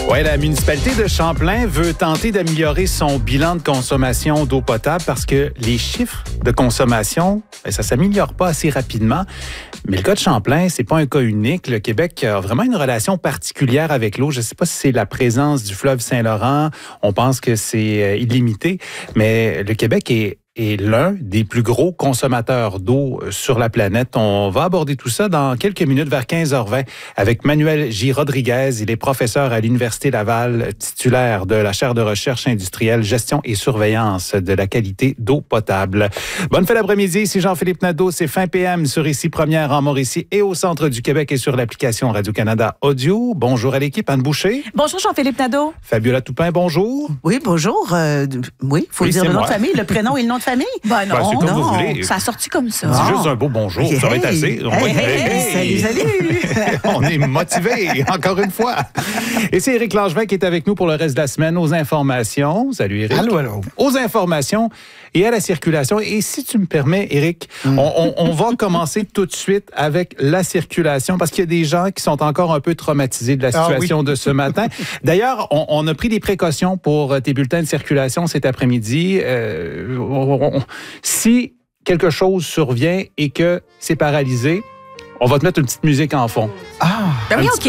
Oui, la municipalité de Champlain veut tenter d'améliorer son bilan de consommation d'eau potable parce que les chiffres de consommation, ça ne s'améliore pas assez rapidement. Mais le cas de Champlain, c'est pas un cas unique. Le Québec a vraiment une relation particulière avec l'eau. Je ne sais pas si c'est la présence du fleuve Saint-Laurent. On pense que c'est illimité, mais le Québec est l'un des plus gros consommateurs d'eau sur la planète. On va aborder tout ça dans quelques minutes vers 15h20 avec Manuel J. Rodriguez. Il est professeur à l'Université Laval, titulaire de la chaire de recherche industrielle, gestion et surveillance de la qualité d'eau potable. Bonne fin d'après-midi, ici Jean-Philippe Nadeau. C'est fin PM sur Ici Première en Mauricie et au centre du Québec et sur l'application Radio-Canada Audio. Bonjour à l'équipe, Anne Boucher. Bonjour Jean-Philippe Nadeau. Fabiola Toupin, bonjour. Oui, bonjour. Oui, faut dire le nom de famille, le prénom et le nom de famille. Ben non, c'est comme vous voulez. ça a sorti comme ça. C'est juste un beau bonjour, ça va être assez. Salut. On est motivés, encore une fois. Et c'est Éric Langevin qui est avec nous pour le reste de la semaine aux informations. Salut Éric. Allô. Aux informations et à la circulation. Et si tu me permets, Éric, on va commencer tout de suite avec la circulation parce qu'il y a des gens qui sont encore un peu traumatisés de la situation de ce matin. D'ailleurs, on a pris des précautions pour tes bulletins de circulation cet après-midi. Si quelque chose survient et que c'est paralysé, on va te mettre une petite musique en fond. Ben oui, OK.